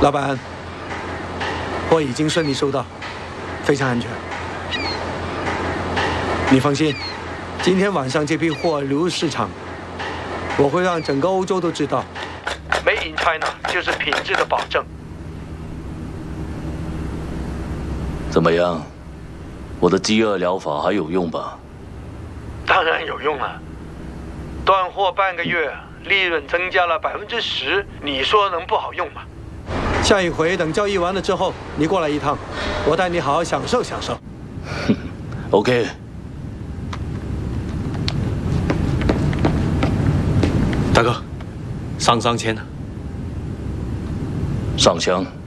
老板，货已经顺利收到，非常安全。你放心，今天晚上这批货流入市场，我会让整个欧洲都知道 ，Made in China 就是品质的保证。 怎么样？我的饥饿疗法还有用吧？ 当然有用了，断货半个月，利润增加了10%，你说能不好用吗？下一回等交易完了之后，你过来一趟，我带你好好享受享受。 OK。 大哥，上签了。 上香。